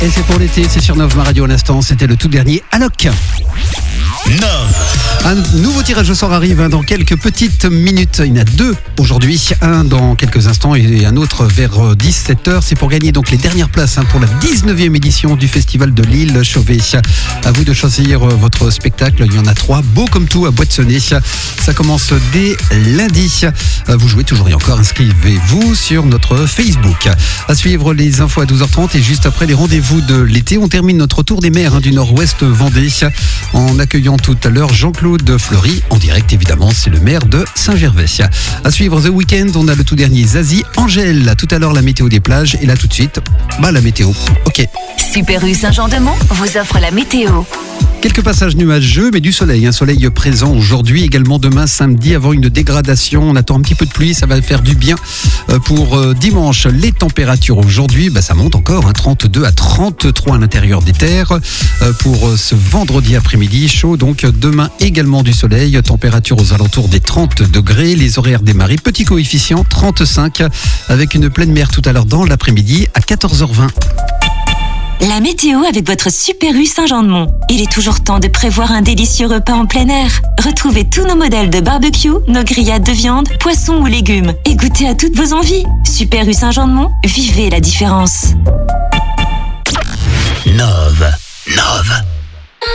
Et c'est pour l'été, c'est sur Nov, ma radio à l'instant. C'était le tout dernier Alok. Un nouveau tirage au sort arrive dans quelques petites minutes. Il y en a deux aujourd'hui, un dans quelques instants et un autre vers 17h. C'est pour gagner donc les dernières places pour la 19e édition du festival de Lille Chauvet. À vous de choisir votre spectacle. Il y en a 3, beau comme tout à Boîte-Sonnet. Ça commence dès lundi. Vous jouez toujours et encore. Inscrivez-vous sur notre Facebook. À suivre les infos à 12h30 et juste après les rendez-vous de l'été. On termine notre tour des mers du Nord-Ouest Vendée en accueillant tout à l'heure Jean-Claude Fleury, en direct évidemment, c'est le maire de Saint-Gervais. À suivre The Weeknd, on a le tout dernier Zazie, Angèle, tout à l'heure la météo des plages et là tout de suite, la météo. Ok. Super U Saint-Jean-de-Mont vous offre la météo. Quelques passages nuageux, mais du soleil. Un soleil présent aujourd'hui, également demain samedi, avant une dégradation. On attend un petit peu de pluie, ça va faire du bien. Pour dimanche, les températures aujourd'hui, ça monte encore, 32 à 33 à l'intérieur des terres. Pour ce vendredi après-midi, chaud. Donc demain également du soleil, température aux alentours des 30 degrés. Les horaires des marées, petit coefficient 35, avec une pleine mer tout à l'heure dans l'après-midi à 14h20. La météo avec votre Super U Saint-Jean-de-Mont. Il est toujours temps de prévoir un délicieux repas en plein air. Retrouvez tous nos modèles de barbecue, nos grillades de viande, poissons ou légumes. Et goûtez à toutes vos envies. Super U Saint-Jean-de-Mont, vivez la différence. Nov.